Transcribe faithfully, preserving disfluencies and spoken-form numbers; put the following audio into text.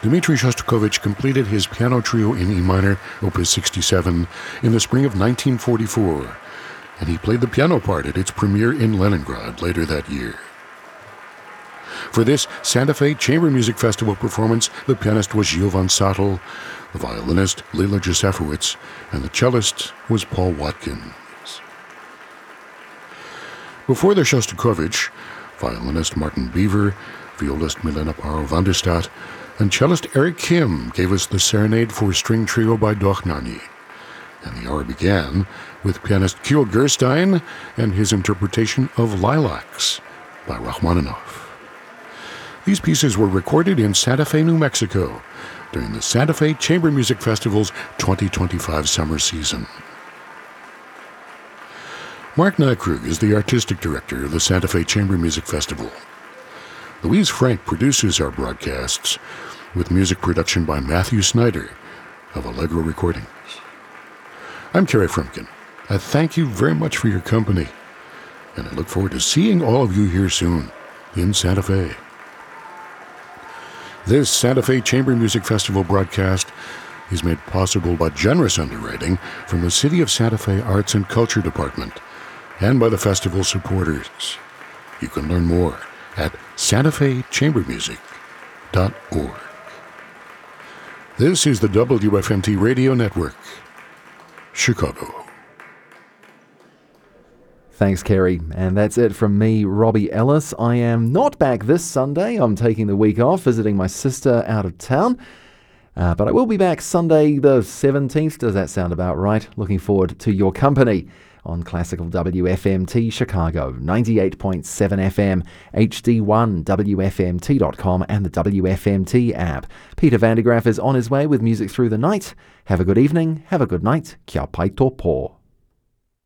Dmitri Shostakovich completed his piano trio in E minor, Opus sixty-seven, in the spring of nineteen forty-four, and he played the piano part at its premiere in Leningrad later that year. For this Santa Fe Chamber Music Festival performance, the pianist was Jovan Sattel, the violinist Lila Josefowicz, and the cellist was Paul Watkins. Before the Shostakovich, violinist Martin Beaver, violist Milena Paro-Vanderstadt, and cellist Eric Kim gave us the Serenade for String Trio by Dochnani. And the hour began with pianist Kirill Gerstein and his interpretation of Lilacs by Rachmaninoff. These pieces were recorded in Santa Fe, New Mexico, during the Santa Fe Chamber Music Festival's twenty twenty-five summer season. Mark Nykrug is the artistic director of the Santa Fe Chamber Music Festival. Louise Frank produces our broadcasts, with music production by Matthew Snyder of Allegro Recordings. I'm Kerry Frumkin. I thank you very much for your company, and I look forward to seeing all of you here soon in Santa Fe. This Santa Fe Chamber Music Festival broadcast is made possible by generous underwriting from the City of Santa Fe Arts and Culture Department and by the festival supporters. You can learn more at santa fe chamber music dot org. This is the W F M T Radio Network, Chicago. Thanks, Kerry. And that's it from me, Robbie Ellis. I am not back this Sunday. I'm taking the week off, visiting my sister out of town. Uh, but I will be back Sunday the seventeenth. Does that sound about right? Looking forward to your company on Classical W F M T Chicago, ninety-eight point seven F M, H D one, W F M T dot com and the W F M T app. Peter Vandegraff is on his way with music through the night. Have a good evening, have a good night. Kia pai tō pō.